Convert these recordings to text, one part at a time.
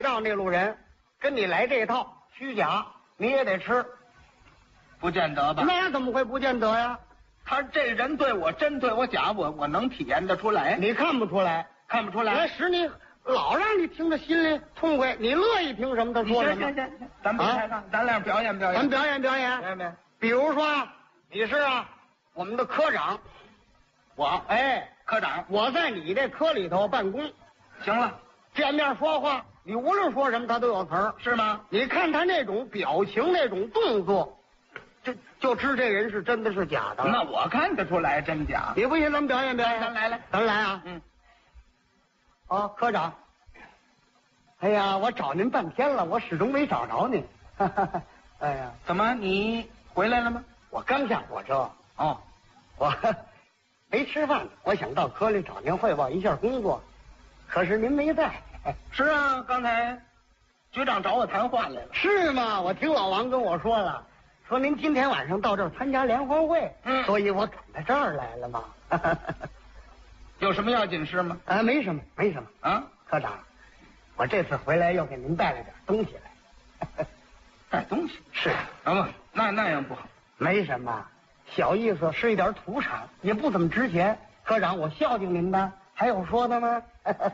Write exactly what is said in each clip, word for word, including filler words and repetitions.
让那路人跟你来这套虚假，你也得吃。 不见得吧？ 那怎么会不见得呀？ 他这人对我真对我假，我我能体验得出来？ 你看不出来， 看不出来。 来使你老让你听着心里痛快，你乐意听什么他说什么。 行行行，咱别开杠，咱俩表演表演。 咱表演表演， 表演表演。 比如说，你是啊，我们的科长， 我哎， 科长， 我在你这科里头办公， 行了， 见面说话，你无论说什么他都有词儿， 是吗？ 你看他那种表情、那种动作，就就知这人是真的是假的了。 那我看得出来真假。 你不信，咱们表演表演。 咱来来， 咱来啊！ 嗯。 哦，科长。哎呀，我找您半天了，我始终没找着您。哎呀， 怎么你回来了吗？ 我刚下火车。 哦， 我没吃饭，我想到科里找您汇报一下工作，可是您没在。 是啊，刚才局长找我谈话来了。 是吗？我听老王跟我说了，说您今天晚上到这儿参加联欢会， 嗯， 所以我赶到这儿来了嘛。 有什么要紧事吗？ 啊，没什么，没什么啊， 科长，我这次回来又给您带了点东西来。 带东西？ 是啊，不，那那样不好。 没什么，小意思，是一点土产，也不怎么值钱。科长，我孝敬您的，还有说的吗？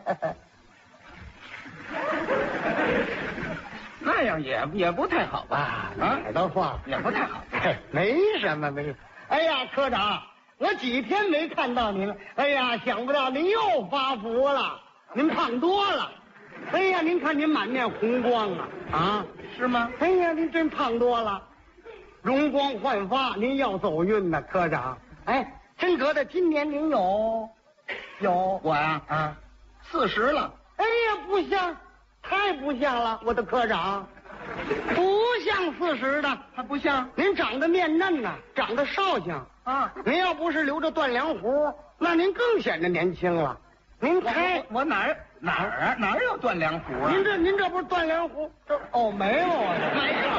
那样也也不太好吧？ 啊， 啊， 哪儿的话也不太好。 没什么，没什么。哎呀，科长，我几天没看到您了。哎呀，想不到您又发福了，您胖多了。哎呀，您看您满面红光啊啊， 是吗？ 哎呀，您真胖多了，容光焕发，您要走运呢，科长。哎，真格的，今年您有有我呀啊， 四十了。 哎呀，不像，太不像了，我的科长，不像四十的， 还不像？ 您长得面嫩呐、啊，长得少性啊。 您要不是留着断梁胡，那您更显得年轻了。您太我我哪儿哪儿啊哪儿有断梁胡啊？ 您这您这不是断梁胡？这哦没有啊， 没有。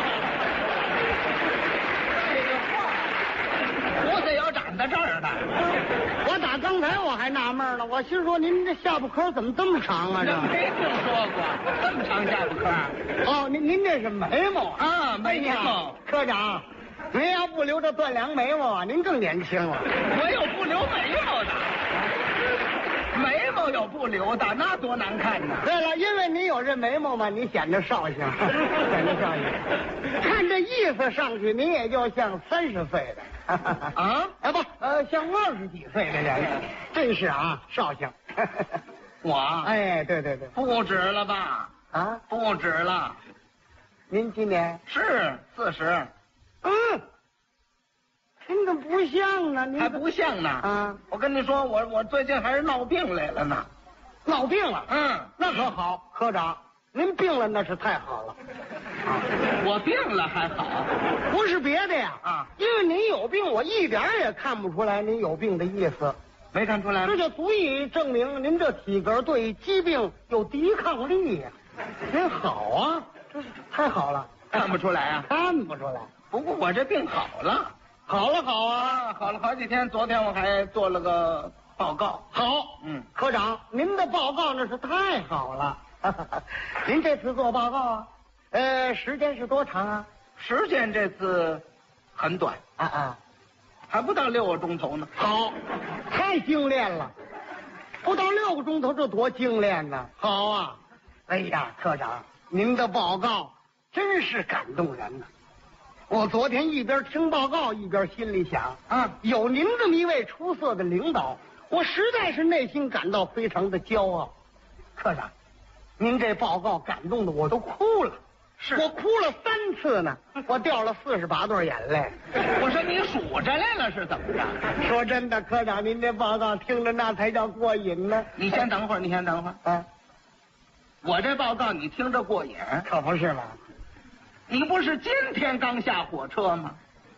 这个话，胡子要长在这儿的。 我打刚才我还纳闷呢，我心说您这下巴颏怎么这么长啊？这没听说过这么长下巴颏。 哦，您您这是眉毛啊，眉毛。 科长，您要不留着断梁眉毛啊，您更年轻了。 我有不留眉毛的。眉毛有不留的，那多难看呢。 对了，因为你有这眉毛嘛，你显得少性，显得少性。看这意思上去，你也就像三十岁的啊？ 哎不，呃，像二十几岁的人，真是啊，少性。 我？ 哎，对对对， 不止了吧？ 啊， 不止了。 您今年是四十？ 嗯。您怎么不像呢？您还不像呢啊！ 我跟你说，我我最近还是闹病来了呢。 闹病了？ 嗯， 那可好，科长，您病了那是太好了。 啊，我病了还好？ 不是别的呀， 啊， 因为您有病，我一点也看不出来您有病的意思。 没看出来？ 这就足以证明您这体格对疾病有抵抗力呀。您好啊，这是太好了。 看不出来啊？ 看不出来。 不过我这病好了。 好了好啊， 好了好几天。昨天我还做了个报告。 好， 嗯， 科长，您的报告那是太好了。您这次做报告啊，呃，时间是多长啊？ 时间这次很短啊啊， 还不到六个钟头呢。 好，太精炼了，不到六个钟头，这多精炼呢！好啊，哎呀，科长，您的报告真是感动人呢。我昨天一边听报告一边心里想啊，有您这么一位出色的领导，我实在是内心感到非常的骄傲。科长，您这报告感动的我都哭了， 是我哭了三次呢，我掉了四十八对眼泪。 我说你数着来了是怎么着？ 说真的，科长，您这报告听着那才叫过瘾呢。 你先等会儿，你先等会儿啊， 我这报告你听着过瘾， 可不是吗？ 你不是今天刚下火车吗？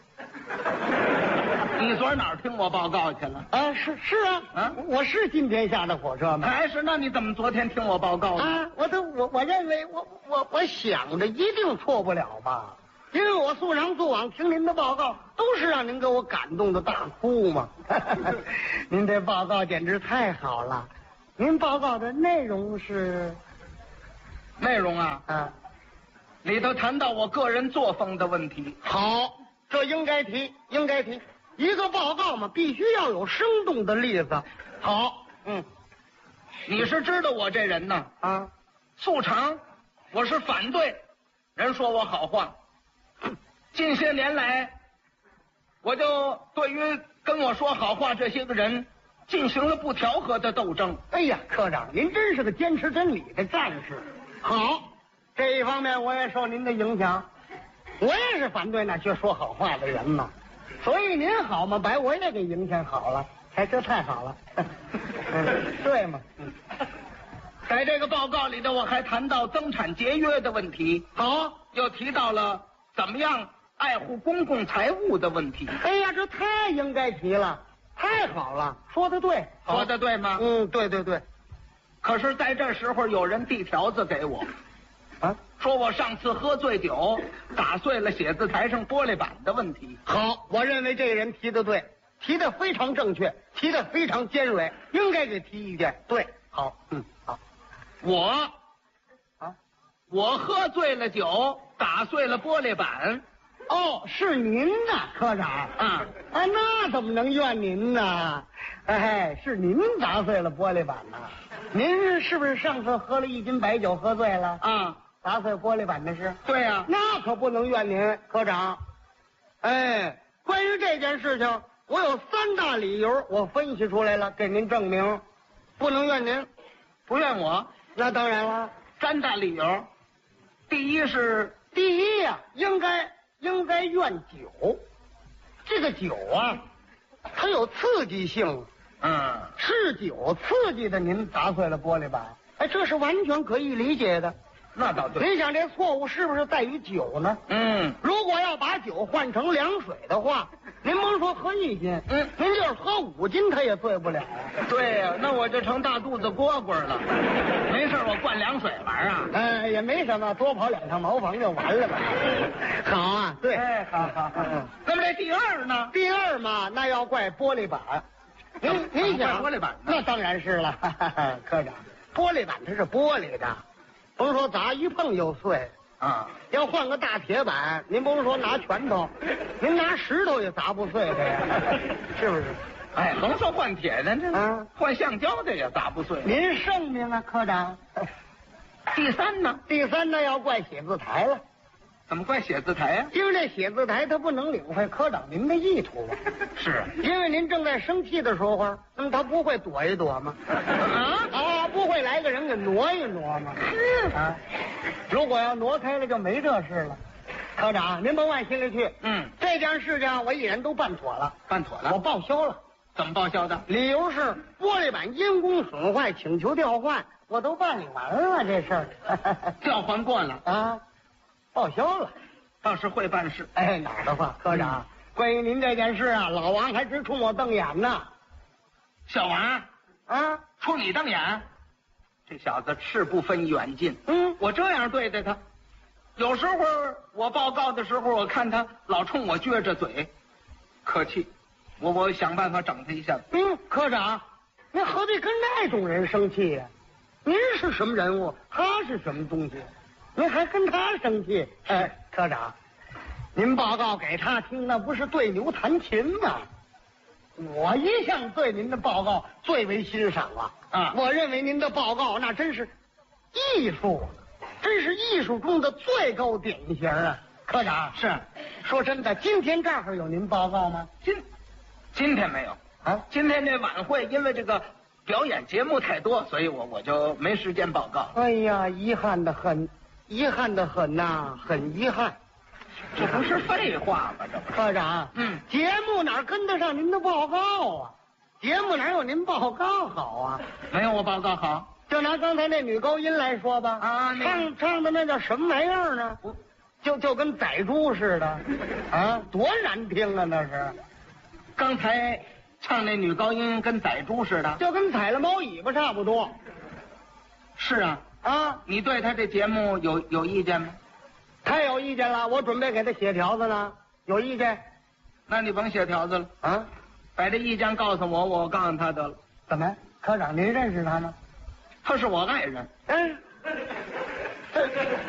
你昨儿哪儿听我报告去了？ 啊，是是啊， 啊， 我是今天下的火车吗？ 还是？那你怎么昨天听我报告呢？ 啊，我都我我认为我我我想着一定错不了吧，因为我素常素往听您的报告，都是让您给我感动的大哭嘛。您这报告简直太好了，您报告的内容是内容啊， 啊， 里头谈到我个人作风的问题。 好，这应该提，应该提。一个报告嘛，必须要有生动的例子。好，嗯， 你是知道我这人呢， 啊， 素常我是反对人说我好话。近些年来，我就对于跟我说好话这些个人进行了不调和的斗争。 哎呀，科长，您真是个坚持真理的战士。好，这一方面我也受您的影响，我也是反对那些说好话的人嘛。所以您好嘛，把我也给影响好了，哎，这太好了。嗯，对嘛？嗯， 在这个报告里头，我还谈到增产节约的问题， 好， 又提到了怎么样爱护公共财物的问题。 哎呀，这太应该提了，太好了，说的对， 说的对吗？ 嗯，对对对。 可是在这时候，有人递条子给我， 啊， 说我上次喝醉酒打碎了写字台上玻璃板的问题。 好，我认为这个人提的对，提的非常正确，提的非常尖锐，应该给提意见。对，好，嗯，好， 我啊， 我喝醉了酒打碎了玻璃板。 哦，是您呐，科长啊啊，那怎么能怨您呢？哎，是您打碎了玻璃板呐？您是不是上次喝了一斤白酒喝醉了啊？ 打碎玻璃板的事？ 对呀、啊， 那可不能怨您，科长。哎，关于这件事情，我有三大理由，我分析出来了，给您证明，不能怨您， 不怨我。 那当然了， 三大理由，第一是第一呀、啊，应该应该怨酒，这个酒啊，它有刺激性， 嗯， 是酒刺激的您砸碎了玻璃板，哎，这是完全可以理解的。 那倒对。 您想这错误是不是在于酒呢？ 嗯， 如果要把酒换成凉水的话，您甭说喝一斤， 嗯， 您就是喝五斤，它也醉不了。 对呀、啊，那我就成大肚子蝈蝈了。没事，我灌凉水玩啊。 哎，也没什么，多跑两趟茅房就完了吧。好啊，对， 哎，好好好。嗯，那么这第二呢？ 第二嘛，那要怪玻璃板。您您想怪玻璃板呢？ 那当然是了，科长，玻璃板它是玻璃的，甭说砸一碰就碎啊。 要换个大铁板，您甭说拿拳头，您拿石头也砸不碎它呀，是不是？ 哎，甭说换铁的，这啊， 换橡胶的也砸不碎。 您圣明啊，科长。 第三呢？ 第三呢，要怪写字台了。 怎么怪写字台呀、啊？ 因为这写字台它不能领会科长您的意图啊。 是， 因为您正在生气的时候，那么他不会躲一躲吗？ 啊啊，不会来个人给挪一挪吗？啊，如果要挪开了，就没这事了。科长，您甭往心里去。 嗯， 这件事情我已然都办妥了， 办妥了， 我报销了。 怎么报销的？ 理由是玻璃板因公损坏，请求调换，我都办理完了这事儿。 调换过了啊。报销了， 倒是会办事。 哎，哪儿的话，科长，嗯、关于您这件事啊，老王还直冲我瞪眼呢。 小王啊， 冲你瞪眼？这小子是不分远近。 嗯， 我这样对待他，有时候我报告的时候，我看他老冲我撅着嘴，可气。我我想办法整他一下。 嗯，科长，您何必跟那种人生气呀、啊？您是什么人物，他是什么东西？您还跟他生气？哎，科长，您报告给他听，那不是对牛弹琴吗？我一向对您的报告最为欣赏啊！ 啊， 我认为您的报告那真是艺术，真是艺术中的最高典型啊！科长， 是， 说真的，今天这儿有您报告吗？ 今今天没有啊， 今天这晚会因为这个表演节目太多，所以我我就没时间报告。 哎呀，遗憾的很。遗憾的很呐、啊，很遗憾， 这不是废话吗？这不是科长， 嗯， 节目哪跟得上您的报告啊？节目哪有您报告好啊？ 没有我报告好。 就拿刚才那女高音来说吧， 啊， 唱唱的那叫什么玩意儿呢？就就跟宰猪似的，啊，多难听啊！那是。 刚才唱那女高音跟宰猪似的， 就跟踩了猫尾巴差不多。 是啊。 啊， 你对他这节目有有意见吗？ 太有意见了，我准备给他写条子呢。有意见？ 那你甭写条子了啊， 把这意见告诉我，我告诉他得了。 怎么，科长您认识他吗？ 他是我爱人。 嗯，